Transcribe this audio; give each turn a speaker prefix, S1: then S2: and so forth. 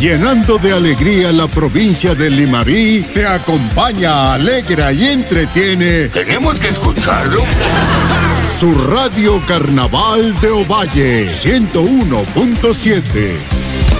S1: llenando de alegría la provincia de Limarí, te acompaña, alegra y entretiene.
S2: Tenemos que escucharlo.
S1: Su radio Carnaval de Ovalle 101.7.